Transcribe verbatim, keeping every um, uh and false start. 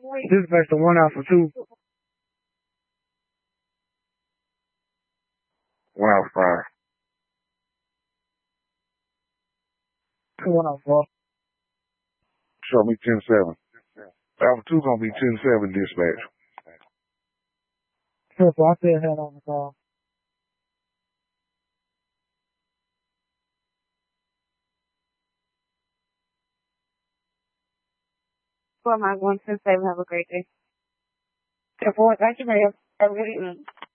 Dispatch the one Alpha two. One Alpha five. One Alpha four. Show me ten seven. Alpha two gonna be ten seven dispatch. Sure, so I still had on the call. Four Mike one ten seven. Have a great day. ten four, thank you, ma'am. Have a good evening.